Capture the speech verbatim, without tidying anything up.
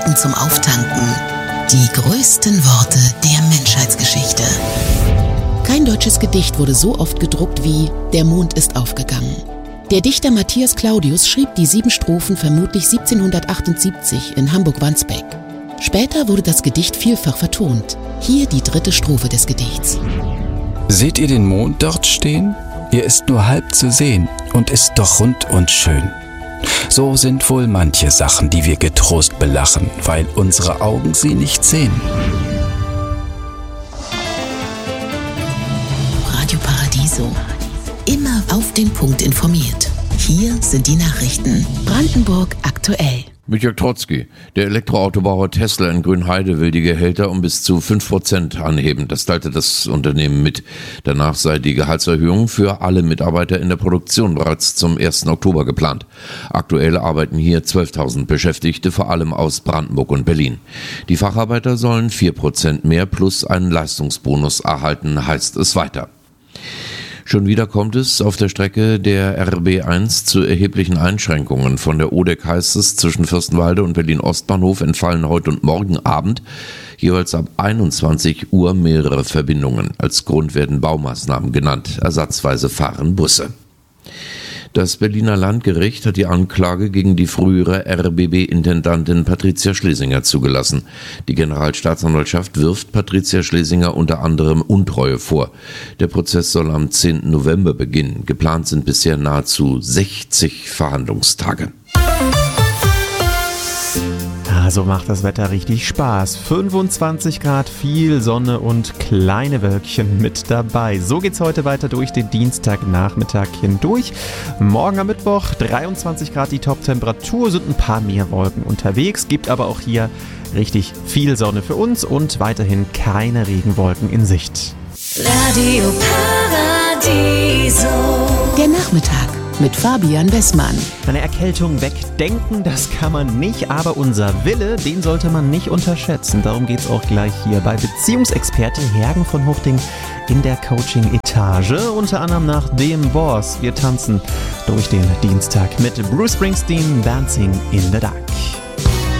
Minuten zum Auftanken. Die größten Worte der Menschheitsgeschichte. Kein deutsches Gedicht wurde so oft gedruckt wie »Der Mond ist aufgegangen«. Der Dichter Matthias Claudius schrieb die sieben Strophen vermutlich siebzehnhundertachtundsiebzig in Hamburg-Wandsbek. Später wurde das Gedicht vielfach vertont. Hier die dritte Strophe des Gedichts. Seht ihr den Mond dort stehen? Er ist nur halb zu sehen und ist doch rund und schön. So sind wohl manche Sachen, die wir getrost belachen, weil unsere Augen sie nicht sehen. Radio Paradiso. Immer auf den Punkt informiert. Hier sind die Nachrichten. Brandenburg aktuell. Mit Jörg Trotzki. Der Elektroautobauer Tesla in Grünheide will die Gehälter um bis zu fünf Prozent anheben. Das teilte das Unternehmen mit. Danach sei die Gehaltserhöhung für alle Mitarbeiter in der Produktion bereits zum ersten Oktober geplant. Aktuell arbeiten hier zwölftausend Beschäftigte, vor allem aus Brandenburg und Berlin. Die Facharbeiter sollen vier Prozent mehr plus einen Leistungsbonus erhalten, heißt es weiter. Schon wieder kommt es auf der Strecke der R B eins zu erheblichen Einschränkungen. Von der O D E C heißt es, zwischen Fürstenwalde und Berlin-Ostbahnhof entfallen heute und morgen Abend jeweils ab einundzwanzig Uhr mehrere Verbindungen. Als Grund werden Baumaßnahmen genannt. Ersatzweise fahren Busse. Das Berliner Landgericht hat die Anklage gegen die frühere R B B-Intendantin Patricia Schlesinger zugelassen. Die Generalstaatsanwaltschaft wirft Patricia Schlesinger unter anderem Untreue vor. Der Prozess soll am zehnten November beginnen. Geplant sind bisher nahezu sechzig Verhandlungstage. So macht das Wetter richtig Spaß. fünfundzwanzig Grad, viel Sonne und kleine Wölkchen mit dabei. So geht's heute weiter durch den Dienstagnachmittag hindurch. Morgen am Mittwoch dreiundzwanzig Grad die Top-Temperatur, sind ein paar mehr Wolken unterwegs, gibt aber auch hier richtig viel Sonne für uns und weiterhin keine Regenwolken in Sicht. Radio Paradiso. Der Nachmittag mit Fabian Bessmann. Eine Erkältung wegdenken, das kann man nicht, aber unser Wille, den sollte man nicht unterschätzen. Darum geht's auch gleich hier bei Beziehungsexpertin Hergen von Huchting in der Coaching-Etage. Unter anderem nach dem Boss. Wir tanzen durch den Dienstag mit Bruce Springsteen, Dancing in the Dark.